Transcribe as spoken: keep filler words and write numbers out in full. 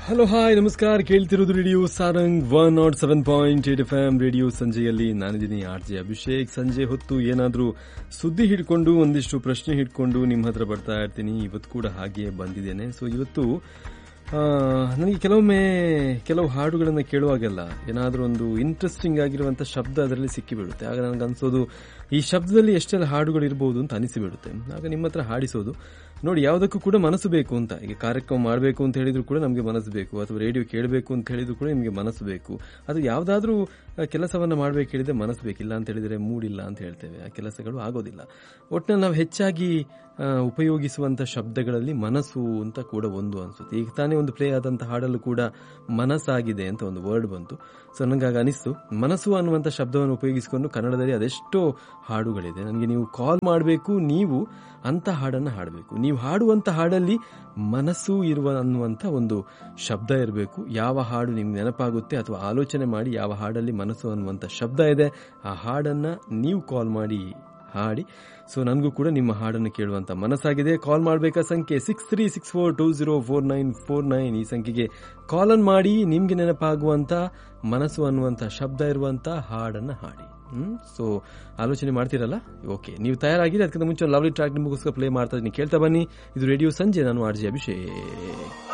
Hello hi ನಮಸ್ಕಾರ. ಕೇಳ್ತಿರೋದು radio Sarang one not seven point eight F M radio ಸಂಜೆಯಲ್ಲಿ ನಾನಿದ್ದೀನಿ R J Abhishek. ಸಂಜೆ ಹೊತ್ತು ಏನಾದರೂ ಸುದ್ದಿ ಹಿಡ್ಕೊಂಡು ಒಂದಿಷ್ಟು ಪ್ರಶ್ನೆ ಹಿಡ್ಕೊಂಡು ನಿಮ್ಮ ಹತ್ರ ಬರ್ತಾ ಇರ್ತೀನಿ. ಇವತ್ತು ಕೂಡ ಹಾಗೆ ಬಂದಿದ್ದೇನೆ. ಸೊ ಇವತ್ತು ನನಗೆ ಕೆಲವೊಮ್ಮೆ ಕೆಲವು ಹಾಡುಗಳನ್ನು ಕೇಳುವಾಗೆಲ್ಲ ಏನಾದರೂ ಒಂದು ಇಂಟ್ರೆಸ್ಟಿಂಗ್ ಆಗಿರುವಂಥ ಶಬ್ದ ಅದರಲ್ಲಿ ಸಿಕ್ಕಿಬಿಡುತ್ತೆ. ಆಗ ನನಗೆ ಅನಿಸೋದು ಈ ಶಬ್ದದಲ್ಲಿ ಎಷ್ಟೆಲ್ಲ ಹಾಡುಗಳು ಇರ್ಬೋದು ಅಂತ ಅನಿಸಿಬಿಡುತ್ತೆ. ಆಗ ನಿಮ್ಮ ಹತ್ರ ಹಾಡಿಸೋದು. ನೋಡಿ, ಯಾವುದಕ್ಕೂ ಕೂಡ ಮನಸ್ಸು ಬೇಕು ಅಂತ. ಈಗ ಕಾರ್ಯಕ್ರಮ ಮಾಡಬೇಕು ಅಂತ ಹೇಳಿದ್ರು ಕೂಡ ನಮಗೆ ಮನಸ್ಸು ಬೇಕು, ಅಥವಾ ರೇಡಿಯೋ ಕೇಳಬೇಕು ಅಂತ ಹೇಳಿದ್ರು ಕೂಡ ನಿಮಗೆ ಮನಸ್ಸು ಬೇಕು. ಅದು ಯಾವುದಾದ್ರೂ ಕೆಲಸವನ್ನು ಮಾಡಬೇಕು ಹೇಳಿದ್ರೆ ಮನಸ್ಸು ಬೇಕಿಲ್ಲ ಅಂತ ಹೇಳಿದರೆ ಮೂಡಿಲ್ಲ ಅಂತ ಹೇಳ್ತೇವೆ. ಆ ಕೆಲಸಗಳು ಆಗೋದಿಲ್ಲ. ಒಟ್ಟಿನಲ್ಲಿ ನಾವು ಹೆಚ್ಚಾಗಿ ಉಪಯೋಗಿಸುವಂಥ ಶಬ್ದಗಳಲ್ಲಿ ಮನಸ್ಸು ಅಂತ ಕೂಡ ಒಂದು ಅನಿಸುತ್ತೆ. ಈಗ ತಾನೇ ಒಂದು ಪ್ಲೇ ಆದಂಥ ಹಾಡಲ್ಲೂ ಕೂಡ ಮನಸ್ಸಾಗಿದೆ ಅಂತ ಒಂದು ವರ್ಡ್ ಬಂತು. ಸೊ ನನಗಾಗ ಅನಿಸ್ತು, ಮನಸ್ಸು ಅನ್ನುವಂಥ ಶಬ್ದವನ್ನು ಉಪಯೋಗಿಸಿಕೊಂಡು ಕನ್ನಡದಲ್ಲಿ ಅದೆಷ್ಟೋ ಹಾಡುಗಳಿದೆ. ನನಗೆ ನೀವು ಕಾಲ್ ಮಾಡಬೇಕು, ನೀವು ಅಂಥ ಹಾಡನ್ನು ಹಾಡಬೇಕು. ನೀವು ಹಾಡುವಂಥ ಹಾಡಲ್ಲಿ ಮನಸ್ಸು ಇರುವ ಅನ್ನುವಂಥ ಒಂದು ಶಬ್ದ ಇರಬೇಕು. ಯಾವ ಹಾಡು ನಿಮ್ಗೆ ನೆನಪಾಗುತ್ತೆ ಅಥವಾ ಆಲೋಚನೆ ಮಾಡಿ ಯಾವ ಹಾಡಲ್ಲಿ ಮನಸ್ಸು ಅನ್ನುವಂಥ ಶಬ್ದ ಇದೆ, ಆ ಹಾಡನ್ನು ನೀವು ಕಾಲ್ ಮಾಡಿ ಹಾಡಿ. ಸೊ ನನಗೂ ಕೂಡ ನಿಮ್ಮ ಹಾಡನ್ನು ಕೇಳುವಂಥ ಮನಸ್ಸಾಗಿದೆ. ಕಾಲ್ ಮಾಡಬೇಕಾ ಸಂಖ್ಯೆ six three six four two zero four nine four nine. ಈ ಸಂಖ್ಯೆಗೆ ಕಾಲನ್ನು ಮಾಡಿ ನಿಮ್ಗೆ ನೆನಪಾಗುವಂಥ ಮನಸ್ಸು ಅನ್ನುವಂಥ ಶಬ್ದ ಇರುವಂಥ ಹಾಡನ್ನು ಹಾಡಿ. ಹ್ಮ್ ಸೊ ಆಲೋಚನೆ ಮಾಡ್ತೀರಲ್ಲ, ಓಕೆ, ನೀವು ತಯಾರಾಗಿರಿ. ಅದಕ್ಕಿಂತ ಮುಂಚೆ ಲವ್ಲಿ ಟ್ರ್ಯಾಕ್ ನಿಮಗೋಸ್ಕರ ಪ್ಲೇ ಮಾಡ್ತಾ ಇದ್ದೀನಿ, ಕೇಳ್ತಾ ಬನ್ನಿ. ಇದು ರೇಡಿಯೋ ಸಂಜೆ, ನಾನು ಆರ್ ಜೆ ಅಭಿಷೇಕ್.